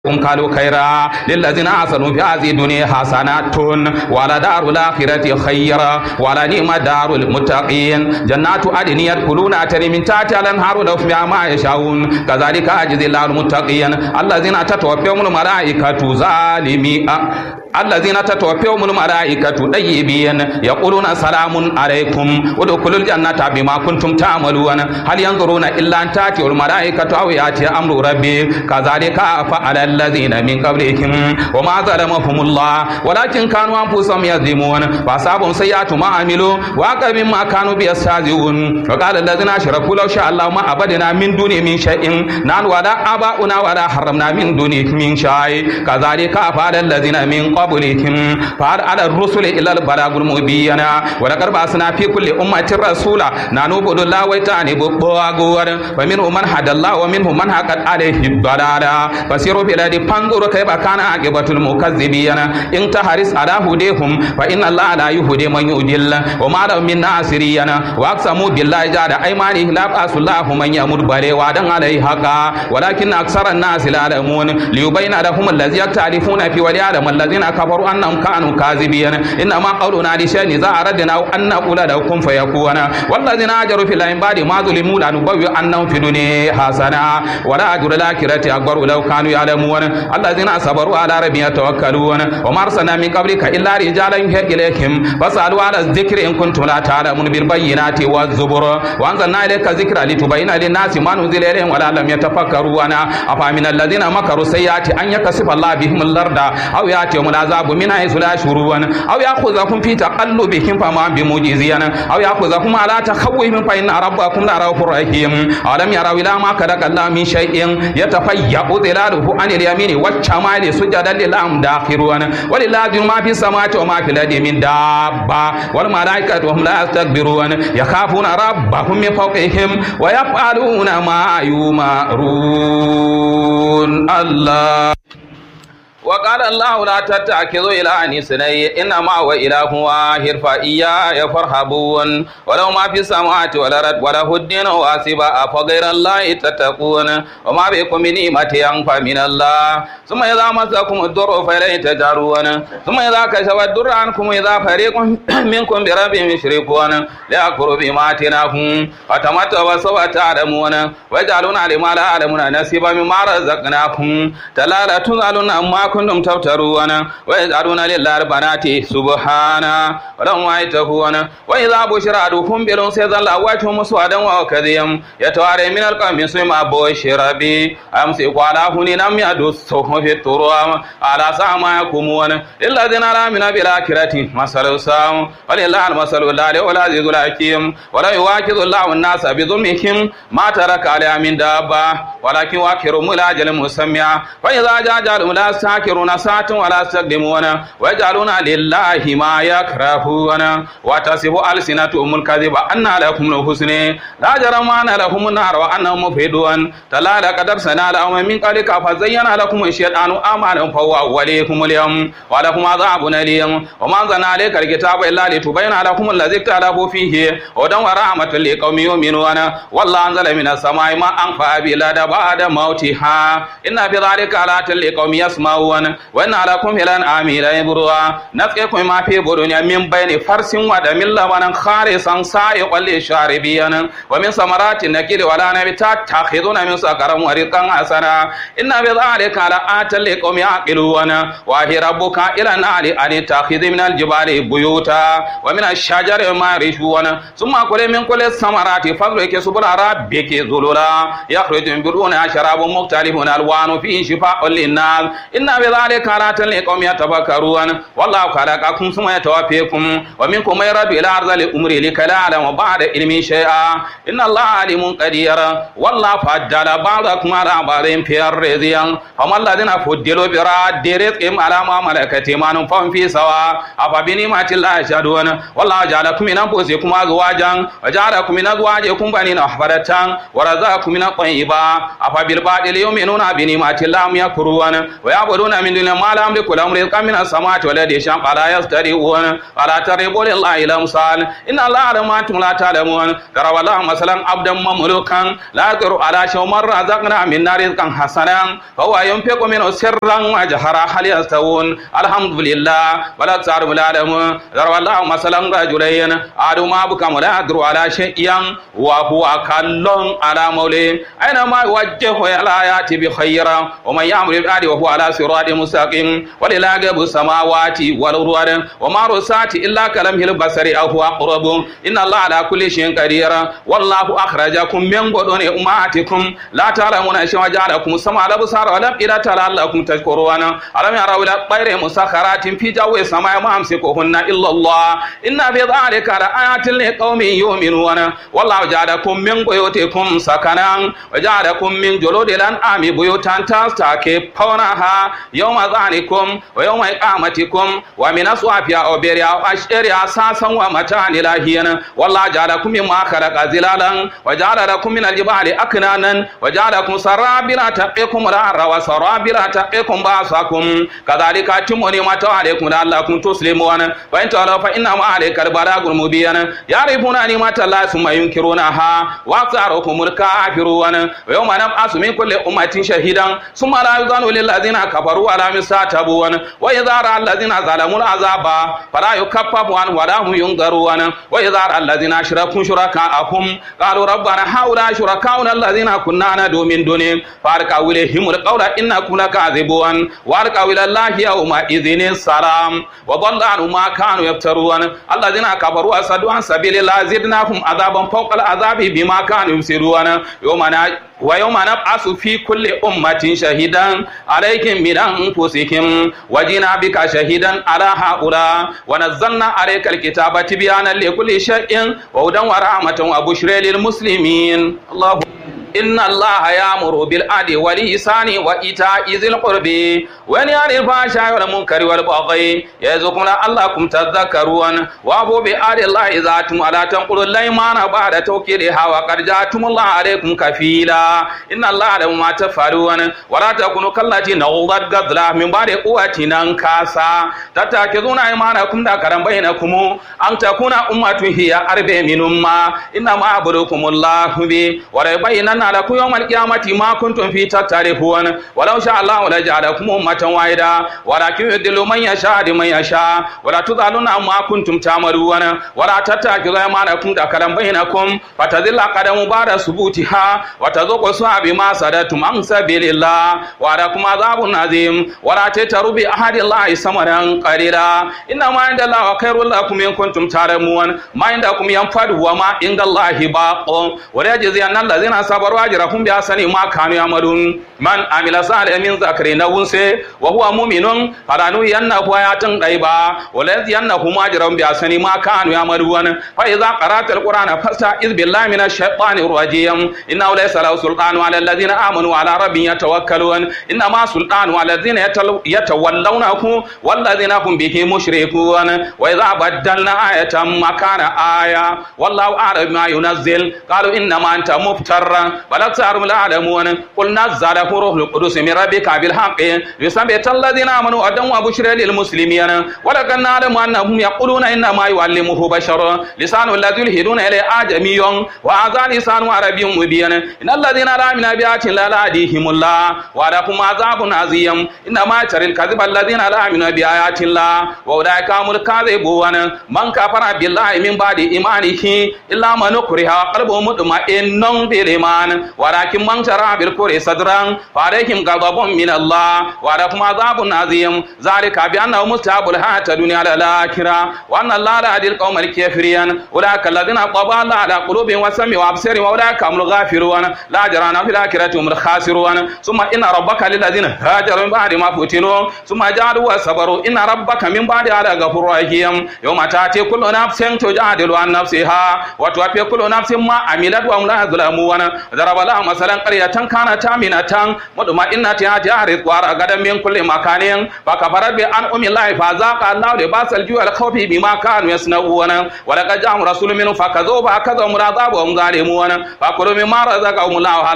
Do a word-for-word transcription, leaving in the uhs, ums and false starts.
قالوا خيرا للذين احسنوا في هذه الدنيا حسنات ولدار الاخره خيرا ولنعم دار المتقين جنات عدن يدخلونها تجري من تحتها الانهار لهم فيها ما يشاءون كذلك يجزي الله المتقين الذين تتوفاهم الملائكه ظالمي الذين تتوفاهم الملائكة طيبين يقولون سلام عليكم ادخلوا الجنة بما كنتم تعملون هل ينظرون إلا أن تأتي الملائكة أو يأتي أمر ربي كذلك فعل الذين من قبلهم وما ظلمهم الله ولكن كانوا أنفسهم يظلمون فأصابهم سيئات ما عملوا وعاقب مما كانوا بيستهزئون وقال الذين أشركوا لو شاء الله ما عبدنا من دونه من شيء نحن ولا آباؤنا ولا حرمنا من دونه من شيء كذلك فعل الذين من قبلهم فهل على الرسل إلا البلاغ المبين ولقد بعثنا في كل أمة رسولا نعبد الله ويجتنب الطاغوت فمنهم من هدى الله ومنهم من حقت عليه الضلالة فسيروا في الأرض فانظروا كيف كان عاقبة المكذبين إن تحرص على هديهم فإن الله لا يهدي من يضل وما لهم من ناصرين وأقسموا بالله جهد أيمانهم لا يبعث الله من يموت بل وعدا عليه حقا ولكن أكثر الناس لا يعلمون ليبين لهم الذي يختلفون فيه وليعلم الذين كفروا أنهم كانوا كاذبين إنما قولنا لشيء إذا أردنا أن نقول له كن فيكون والذين هاجروا في الله من بعد ما ظلموا لنبوئنهم في الدنيا حسنة ولا أجر الآخرة أكبر لو كانوا يعلمون الذين صبروا على ربهم يتوكلون وما أرسلنا من قبلك إلا رجالا يوحى إليهم فاسألوا على الذكر إن كنتم لا تعلمون بالبينات والزبر وأنزلنا إليك ذكرا لتبين للناس ما نزل إليهم ولعلهم يتفكرون أفمن الذين مكروا السيئات أن يكسف الله بهم الأرض أو يأتيهم العذاب من حيث لا يشعرون أو يأخذكم في تقلبهم فما بمعجزين أو يأخذكم على تخوفهم فإن ربكم لرؤوف رحيم ألم يروا إلى ما خلق الله من شيء يتفيأ ظلاله عن اليمين والشمال سجدا لله داخرون ولله ما في السماوات وما في الأرض من دابة والملائكة وهم لا يستكبرون يخافون ربهم من فوقهم ويفعلون ما يؤمرون الله وقال الله لا تتخذوا إلها اثنين إنما هو إله واحد فإياي فارهبون ولو ما في السماوات والأرض وله الدين واسبا فغير الله تتقون وما بكم من نعمة فمن الله ثم إذا مسكم الضر فإليه تجأرون ثم إذا كشف الضر عنكم إذا فريق منكم بربهم يشركون ليكفروا بما آتيناهم فتمتعوا وسوف تعلمون ويجعلون لما لا يعلمون نصيبا مما رزقناهم تلا تسألون عما كنتم تفترون ويجعلون لله البنات سبحانه ولهم ما يتقون وإذا بشر أحدهم بالأنثى ظل وجهه مسودا وهو كظيم يتوارى من القوم ثم بشر به أمسك على هون لم يدسه في التراب على ساعة ما يقومون الذين لا آمنوا بالآخرة مثل السوء ولله المثل الأعلى والعزيز الحكيم ولا يواخذ الله الناس بظلمهم ما ترك عليها من دابة ولكن يؤخرهم إلى أجل مسمى فإذا جاء أجلهم لا يستأخرون ساعة ولا يستقدمون ويجعلون لله ما يكرهون وتصف ألسنتهم الكذب أن لكم الحسنى لا جرم أن لهم النار وأنهم مفسدون تلا لقد أرسلنا لهم من قبلك فزين لكم الشيطان أعمالهم فهو وليكم اليوم ولكم عذاب أليم وما أنزلنا عليك الكتاب إلا لتبين لكم الذي اختلفوا فيه هدى ورحمة لقوم يؤمنون والله أنزل من السماء ماء فأحيا بعد موتها إن في ذلك لآيات لقوم يسمعون وإن لكم في الأنعام لعبرا نسقيكم ما في بطونها من بين فرث ودم لبنا خالصا سائغا للشاربين ومن ثمرات النخيل والأعناب تتخذون من سكرا ورزقا حسنا إن في ذلك لآيات لقوم يعقلون وأوحى ربك إلى النحل أن اتخذي من الجبال بيوتا ومن الشجر ما يعرشون ثم كلي من كل الثمرات فاسلكي سبل ربك ذللا يخرج من بطونها شراب مختلف ألوانه فيه شفاء للناس إن بذلك لآيات لقوم يتفكرون والله خلقكم ثم يتوفيكم ومنكم من يرد إلى أرذل الأمر لكي لا يعلم بعد علم شيئا إن الله عليم قدير والله فضل بعضكم على بعض في الرزق فما الذين فضلوا براد رزقهم على ما ملكت أيمانهم فهم في سواء أفبنعمة الله يجحدون والله جعلكم من أنفسكم أزواجا وجعلكم من أزواجكم بنين وحفدة ورزقكم من الطيبات أفبالباطل يؤمنون بنعمة الله يكفرون ويعبدون يعبدون من دون ما لا يملك لهم رزقا من السماوات والأرض شيئا فلا يستطيعون فلا تضربوا لله الأمثال إن الله يعلم ما أنتم لا تعلمون ضرب الله مثلا عبدا مملوكا لا يقدر على شيء من رزقنا منا رزقا حسنا فهو ينفق منه سرا وجهرا هل يستوون الحمد لله ولا أكثرهم لا يعلمون ضرب الله مثلا رجلين أحدهما أبكم ولا يقدر على شيء وهو كل على مولاه أينما يوجهه لا يأتي بخيرا ومن يعمل بالعدل وهو على صراط مستقيم ولله غيب السماوات والأرض وما رسات إلا كلمه البصر أو هو أقرب إن الله على كل شيء قدير والله أخرجكم من بطون أمهاتكم لا تعلمون شيئا وجعلكم السمع والأبصار والأفئدة لعلكم تشكرون ألم يروا إلى الطير مسخرات في جو السماء ما يمسكهن إلا الله إن في ذلك لآيات لقوم يؤمنون والله جعلكم من بيوتكم سكنا وجعلكم من جلود الأنعام بيوتا تستكبرونها يوم ذلكم ويوم إقامتكم ومن أصوافها وبرها وأشعرها أساسا ومتاعا إلى حين والله جعلكم مما خلق ظلالا وجعل لكم من الجبال أكنانا وجعل لكم سرابيل تقيكم الحر وسرابيل تقيكم بأسكم كذلك أتم نعمته عليكم لعلكم تسلمون وإن تولوا فإنما عليك البلاغ المبين يعرفون نعمة الله ثم ينكرونها وأكثرهم الكافرون ويوم نبعث من كل أمة شهيدا ثم لا يؤذن للذين كفروا ولا هم يستعتبون وإذا رأى الذين ظلموا العذاب فلا يكفف عنهم ولا هم ينظرون وإذا رأى الذين أشركوا شركاءهم قالوا ربنا هؤلاء شركاؤنا الذين كنا ندعو من دونه فألقوا إليهم القول إنكم لكاذبون وألقوا إلى الله يومئذ السلام وضل عنهم ما كانوا يفترون الذين كفروا وصدوا عن سبيل الله زدناهم عذابا فوق العذاب بما كانوا يفسدون يوم ويوم نبعث في كل أمة شهيدا عليكم من أنفسكم وجينا بك شهيدا على هؤلاء ونزلنا عليك الكتاب تبيانا لكل شيء وهدى ورحمة وبشرى للمسلمين الله إن الله يأمر بالعدل والإحسان وإيتاء ذي القربى وينهى عن الفحشاء والمنكر والبغي يعظكم لعلكم تذكرون وأوفوا بعهد الله إذا عهدتم ولا تنقضوا الأيمان بعد توكيدها وقد جعلتم الله عليكم كفيلا إن الله يعلم ما تفعلون ولا تكونوا كالتي نقضت غزلها من بعد قوة أنكاسا تتخذون أيمانكم دخلا بينكم أن تكون أمة هي أربع من أمة إنما يعبدكم الله به وليبينن لكم يوم القيامة ما كنتم فيه تختلفون ولو شاء الله لجعلكم أمة واحدة ولكن يضل من يشاء من يشاء ولا تضلون ما كنتم تعملون ولا تتخذوا أيمانكم دخلا بينكم فتذل قدم بعد ثبوتها وتذوقوا سوء بما صددتم عن سبيل الله ولكم عذاب عظيم ولا تشتروا بعهد الله ثمنا قليلا إنما عند الله خير لكم إن كنتم تعلمون ما عندكم ينفد وما عند الله باق وليجزين الذين صبروا أجرهم بأحسن ما كانوا يعملون من عمل صالحا من ذكر أو أنثى وهو مؤمن فلنحيينه حياة طيبة ولنجزينهم أجرهم بأحسن ما كانوا يعملون فإذا قرأت القرآن فاستعذ بالله من الشيطان الرجيم إنه ليس له سلطان على الذين آمنوا على ربهم يتوكلون إنما سلطان على الذين يتولونه والذين هم به مشركون وإذا بدلنا آية مكان آية والله أعلم ما ينزل قالوا إنما أنت مفتر بل أكثرهم لا يعلمون قل نزله روح القدس من ربك بالحق يثبت الذين آمنوا هدى وبشرى للمسلمين ولكن نعلم أنهم يقولون إنما يعلمه بشر لسان الذي يلحدون إليه أعجمي وهذا لسان عربي مبين إن الذين لا يؤمنون بآيات الله لا يهديهم الله ولهم عذاب عظيم إنما يشتري الكذب الذين لا يؤمنون بآيات الله وأولئك هم الكاذبون من كفر بالله من بعد إيمانه إلا من أكره وقلبه مطمئن بالإيمان ولكن من شرح بالكفر صدرا فعليهم غضب من الله ولهم عذاب عظيم ذلك بأنه مستحب الحياة الدنيا على الآخرة وأن الله لا يهدي القوم الكافرين أولئك الذين طبع الله على قلوبهم وسمعوا وأبصارهم وأولئك هم الغافلون لا جران في الآخرة هم الخاسرون ثم إن ربك للذين هاجروا من بعد ما فتنوا ثم جاهدوا وصبروا إن ربك من بعد على غفور رحيم يوم تأتي كل نفس تجادل عن نفسها وتوفي كل نفس ما عملت وهم لا يظلمون ضرب الله مثلا قرية كانت آمنة مطمئنة يأتيها رزقها رغدا من كل مكان فكفرت بأنعم الله فأذاقها الله لباس الجوع والخوف بما كانوا يصنعون ولقد جاءهم رسول منهم فكذبوا فأخذهم العذاب وهم ظالمون فكلوا مما رزقهم الله